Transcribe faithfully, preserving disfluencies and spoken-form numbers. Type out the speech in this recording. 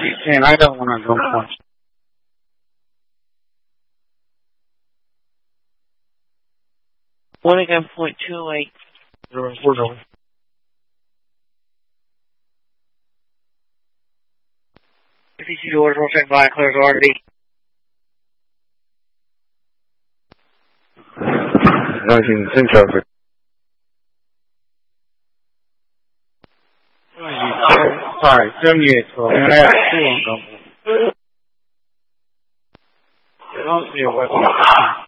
And I don't want to go much. One again, point two eight. We're going. fifty-two doors, roll check by, clears R D. nineteen, ten traffic. Sorry, seventy-eight, twelve. And I have two on double. I don't see a weapon.